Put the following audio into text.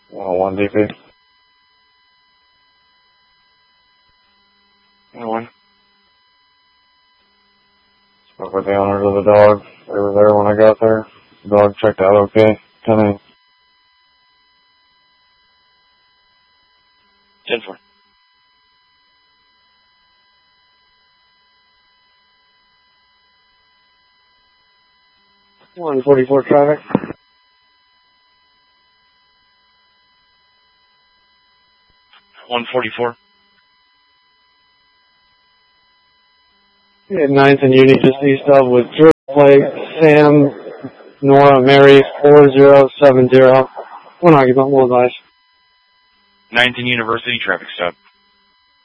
101 DP. 101. Spoke with the owners of the dog. They were there when I got there. The dog checked out okay. 10-8. 10-4. $144 traffic. $144. Yeah, 9th and Uni just east of with George Plate, Sam, Nora, Mary, 4070. One occupant, will advise. 9th and University traffic stop.